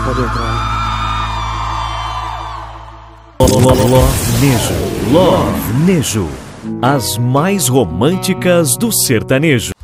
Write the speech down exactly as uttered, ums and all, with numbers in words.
pode entrar. Love Nejo, Love Nejo, as mais românticas do sertanejo.